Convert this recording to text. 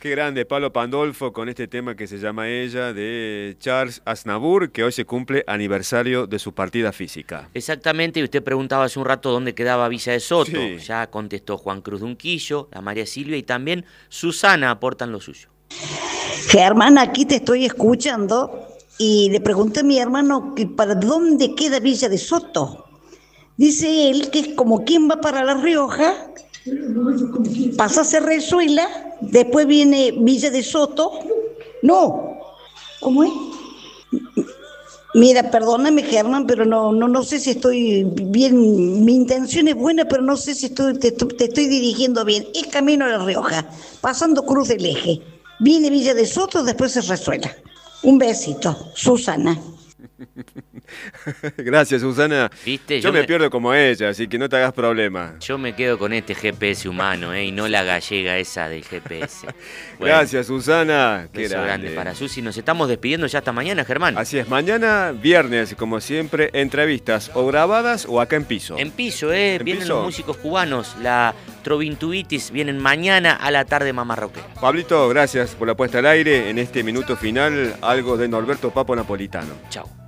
Qué grande Pablo Pandolfo con este tema que se llama Ella de Charles Aznavour, que hoy se cumple aniversario de su partida física. Exactamente, y usted preguntaba hace un rato dónde quedaba Villa de Soto. Sí. Ya contestó Juan Cruz Dunquillo, la María Silvia y también Susana aportan lo suyo. Germán, aquí te estoy escuchando y le pregunté a mi hermano que para dónde queda Villa de Soto. Dice él que es como quien va para La Rioja, pasa a Cerrezuela, después viene Villa de Soto. No, ¿cómo es? Mira, perdóname, Germán, pero no sé si estoy bien. Mi intención es buena, pero no sé si te estoy dirigiendo bien. Es camino a La Rioja, pasando Cruz del Eje. Viene Villa de Soto, después se resuela. Un besito, Susana. Gracias, Susana. ¿Viste? Yo me pierdo como ella, así que no te hagas problema. Yo me quedo con este GPS humano, y no la gallega esa del GPS. Bueno, gracias, Susana. Qué beso grande para Susi. Nos estamos despidiendo ya hasta mañana, Germán. Así es, mañana, viernes, como siempre, entrevistas o grabadas o acá en piso. En piso, vienen los músicos cubanos. La Trovintuitis vienen mañana a la tarde, Mamarroquera. Pablito, gracias por la puesta al aire. En este minuto final, algo de Norberto Papo Napolitano. Chao.